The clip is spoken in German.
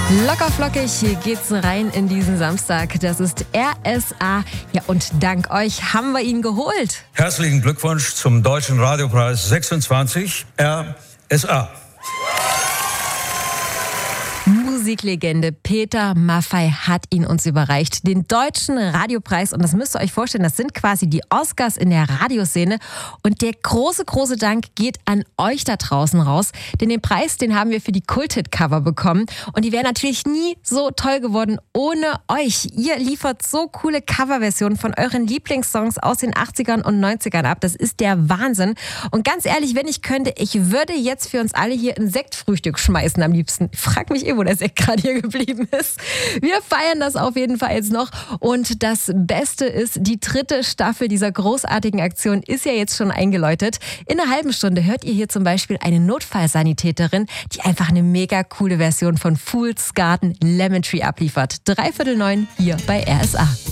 Locker flockig geht's rein in diesen Samstag. Das ist RSA. Ja, und dank euch haben wir ihn geholt. Herzlichen Glückwunsch zum Deutschen Radiopreis 26 RSA. Musiklegende Peter Maffay hat ihn uns überreicht, den Deutschen Radiopreis. Und das müsst ihr euch vorstellen, das sind quasi die Oscars in der Radioszene. Und der große, große Dank geht an euch da draußen raus. Denn den Preis, den haben wir für die Kult-Hit-Cover bekommen. Und die wären natürlich nie so toll geworden ohne euch. Ihr liefert so coole Coverversionen von euren Lieblingssongs aus den 80ern und 90ern ab. Das ist der Wahnsinn. Und ganz ehrlich, wenn ich könnte, ich würde jetzt für uns alle hier ein Sektfrühstück schmeißen am liebsten. Ich frag mich wo der Sekt gerade hier geblieben ist. Wir feiern das auf jeden Fall jetzt noch. Und das Beste ist, die 3. Staffel dieser großartigen Aktion ist ja jetzt schon eingeläutet. In einer halben Stunde hört ihr hier zum Beispiel eine Notfallsanitäterin, die einfach eine mega coole Version von Fool's Garden Lemon Tree abliefert. 8:45 hier bei RSA.